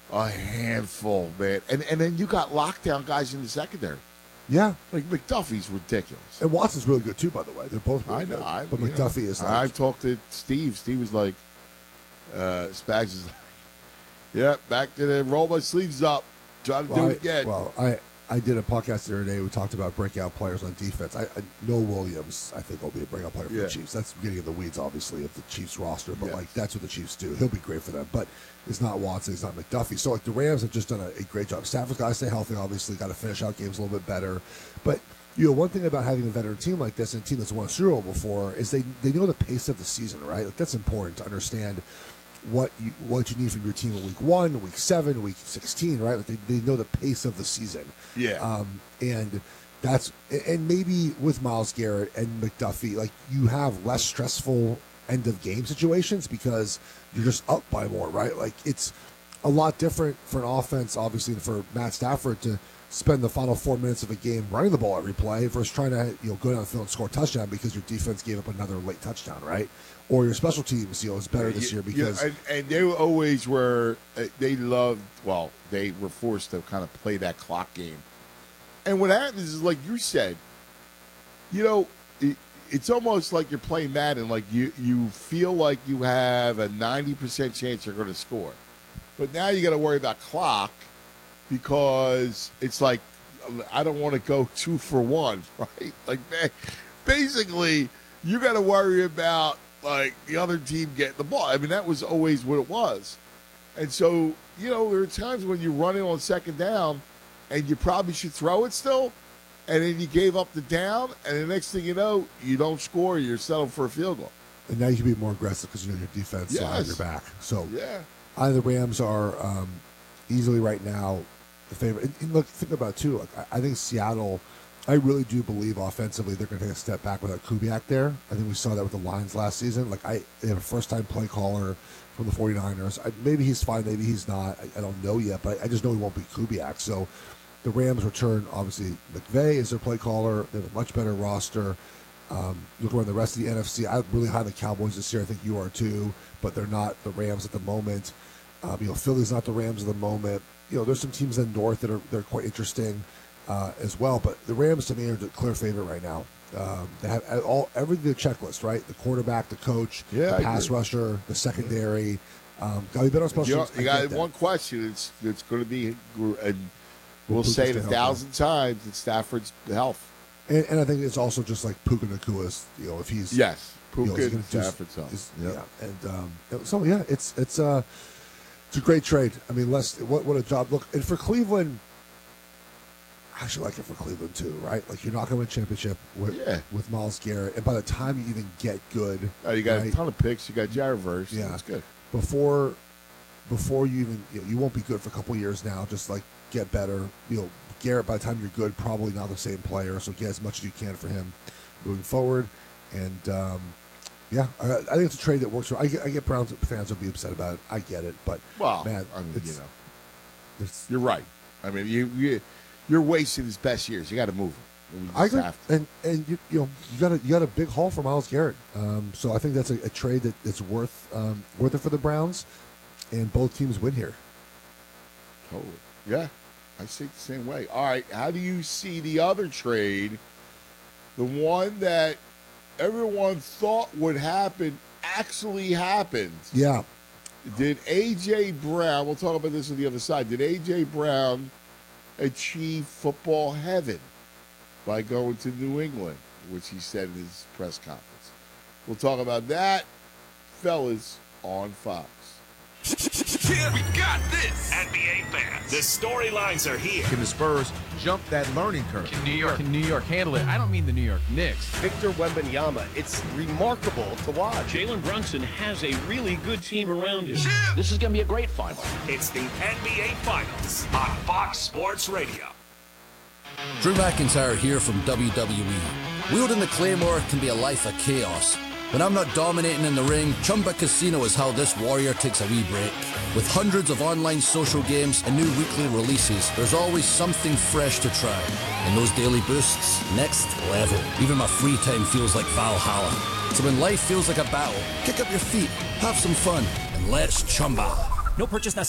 A handful, man. And then you got lockdown guys in the secondary. Yeah. Like McDuffie's ridiculous. And Watson's really good, too, by the way. They're both really good. But McDuffie is like... I talked to Steve. Steve was like, Spags is like, yeah, back to the roll my sleeves up. Try to do it again. Well, I did a podcast the other day. We talked about breakout players on defense. Noah Williams, I think, will be a breakout player for the Chiefs. That's getting in the weeds, obviously, of the Chiefs roster. But, that's what the Chiefs do. He'll be great for them. But it's not Watson. It's not McDuffie. So, the Rams have just done a great job. Stafford's got to stay healthy, obviously. Got to finish out games a little bit better. But, one thing about having a veteran team like this and a team that's won a Super Bowl before is they know the pace of the season, right? Like, that's important to understand what you need from your team in week 1, week 7, week 16, right? Like they know the pace of the season. Yeah. And maybe with Myles Garrett and McDuffie, like you have less stressful end of game situations because you're just up by more, right? Like it's a lot different for an offense, obviously, for Matt Stafford to spend the final 4 minutes of a game running the ball every play versus trying to go down the field and score a touchdown because your defense gave up another late touchdown, right? Or your special teams, is better this year because and they always were. They loved. Well, they were forced to kind of play that clock game. And what happens is, like you said, it's almost like you're playing Madden. Like you feel like you have a 90% chance you're going to score, but now you got to worry about clock because it's like I don't want to go 2 for 1, right? Like basically, you got to worry about. Like the other team getting the ball. I mean, that was always what it was. And so, there are times when you're running on second down and you probably should throw it still, and then you gave up the down, and the next thing you know, you don't score, you're settled for a field goal. And now you can be more aggressive because your defense on your back. So, I think the Rams are easily right now the favorite. And look, think about it too. Like, I think Seattle. I really do believe offensively they're going to take a step back without Kubiak there. I think we saw that with the Lions last season. Like they have a first-time play caller from the 49ers. Maybe he's fine, maybe he's not. I don't know yet, but I just know he won't be Kubiak. So the Rams return, obviously, McVay is their play caller. They have a much better roster. Look around the rest of the NFC. I'm really high on the Cowboys this year. I think you are too, but they're not the Rams at the moment. Philly's not the Rams at the moment. There's some teams in the North that they're quite interesting. As well, but the Rams to me are the clear favorite right now. They have everything the checklist, right? The quarterback, the coach, the pass rusher, the secondary. Got to be better on special teams. You got one question. It's going to be, and we'll say it 1,000 times. It's Stafford's health, and I think it's also just like Puka Nakua's. If he's Puka and Stafford's health. It's a great trade. I mean, what a job. Look, and for Cleveland. I actually like it for Cleveland too, right? Like you're not going to win a championship with Myles Garrett, and by the time you even get good, you got a ton of picks. You got Jared Verse. Yeah, that's good. Before you even you won't be good for a couple of years now. Just like get better. Garrett by the time you're good, probably not the same player. So get as much as you can for him moving forward. And I think it's a trade that works. I get Browns fans will be upset about it. I get it, but man, you're right. I mean, you're wasting his best years. You got to move him. I agree, and you got a big haul for Myles Garrett. So I think that's a trade that's worth it for the Browns, and both teams win here. Totally, yeah, I see it the same way. All right, how do you see the other trade? The one that everyone thought would happen actually happened. Yeah. Did A.J. Brown? We'll talk about this on the other side. Did A.J. Brown achieve football heaven by going to New England, which he said in his press conference? We'll talk about that, fellas, on Fox. Yeah, we got this. NBA fans, the storylines are here. Can the Spurs jump that learning curve? Can New York handle it? I don't mean the New York Knicks. Victor Wembanyama, it's remarkable to watch. Jalen Brunson has a really good team around him. Yeah. This is going to be a great final. It's the NBA Finals on Fox Sports Radio. Drew McIntyre here from WWE. Wielding the Claymore can be a life of chaos. When I'm not dominating in the ring, Chumba Casino is how this warrior takes a wee break. With hundreds of online social games and new weekly releases, there's always something fresh to try. And those daily boosts, next level. Even my free time feels like Valhalla. So when life feels like a battle, kick up your feet, have some fun, and let's Chumba. No purchase necessary.